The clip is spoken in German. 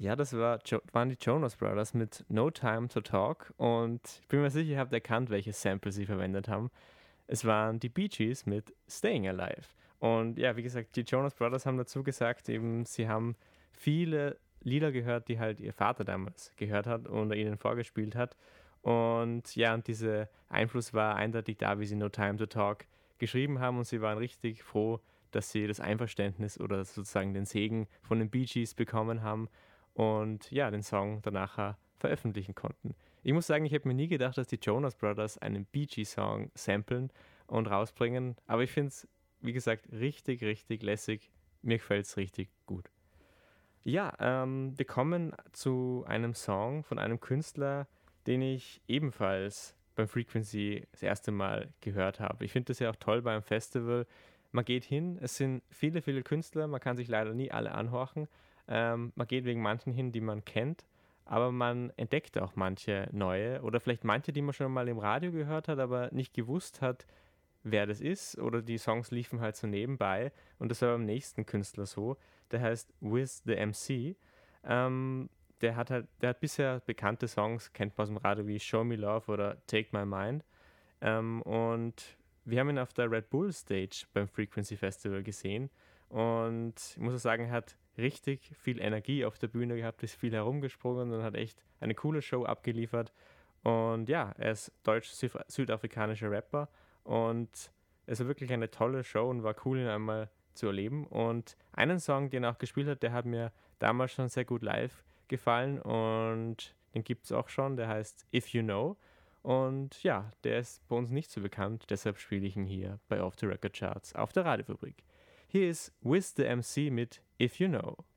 Ja, waren die Jonas Brothers mit No Time to Talk und ich bin mir sicher, ihr habt erkannt, welches Sample sie verwendet haben. Es waren die Bee Gees mit Staying Alive. Und ja, wie gesagt, die Jonas Brothers haben dazu gesagt, eben, sie haben viele Lieder gehört, die halt ihr Vater damals gehört hat und er ihnen vorgespielt hat. Und ja, und dieser Einfluss war eindeutig da, wie sie No Time to Talk geschrieben haben und sie waren richtig froh, dass sie das Einverständnis oder sozusagen den Segen von den Bee Gees bekommen haben und ja, den Song danach veröffentlichen konnten. Ich muss sagen, ich hätte mir nie gedacht, dass die Jonas Brothers einen Bee Gees-Song samplen und rausbringen, aber ich finde es, wie gesagt, richtig, richtig lässig. Mir gefällt es richtig gut. Ja, wir kommen zu einem Song von einem Künstler, den ich ebenfalls beim Frequency das erste Mal gehört habe. Ich finde das ja auch toll beim Festival. Man geht hin, es sind viele, viele Künstler, man kann sich leider nie alle anhorchen. Man geht wegen manchen hin, die man kennt, aber man entdeckt auch manche neue oder vielleicht manche, die man schon mal im Radio gehört hat, aber nicht gewusst hat, wer das ist oder die Songs liefen halt so nebenbei und das war beim nächsten Künstler so. Der heißt Wiz the MC. Ähm, der hat bisher bekannte Songs, kennt man aus dem Radio wie Show Me Love oder Take My Mind. Und wir haben ihn auf der Red Bull Stage beim Frequency Festival gesehen und ich muss auch sagen, er hat richtig viel Energie auf der Bühne gehabt, ist viel herumgesprungen und hat echt eine coole Show abgeliefert. Und ja, er ist deutsch-südafrikanischer Rapper und es war wirklich eine tolle Show und war cool, ihn einmal zu erleben. Und einen Song, den er auch gespielt hat, der hat mir damals schon sehr gut live gefallen und den gibt es auch schon, der heißt If You Know. Und ja, der ist bei uns nicht so bekannt, deshalb spiele ich ihn hier bei Off the Record Charts auf der Radiofabrik. Hier ist Wiz the MC mit If You Know.